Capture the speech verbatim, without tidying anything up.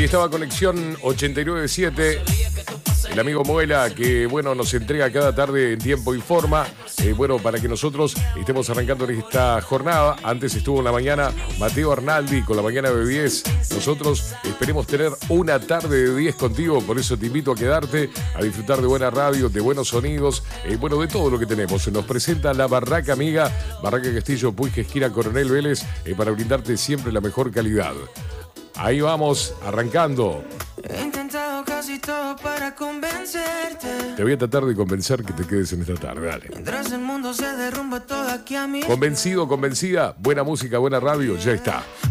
Ahí estaba Conexión ochenta y nueve punto siete. El amigo Muela, que bueno, nos entrega cada tarde en tiempo y forma, eh, bueno, para que nosotros estemos arrancando en esta jornada. Antes estuvo en la mañana Mateo Arnaldi con la mañana de diez. Nosotros esperemos tener una tarde de diez contigo, por eso te invito a quedarte, a disfrutar de buena radio, de buenos sonidos, eh, bueno, de todo lo que tenemos. Nos presenta la Barraca Amiga, Barraca Castillo, Puig, esquina Coronel Vélez, eh, para brindarte siempre la mejor calidad. Ahí vamos, arrancando. He intentado casi todo para convencerte. Te voy a tratar de convencer que te quedes en esta tarde, dale. Mientras el mundo se derrumba todo aquí a mí. Convencido, convencida, buena música, buena radio, ya está.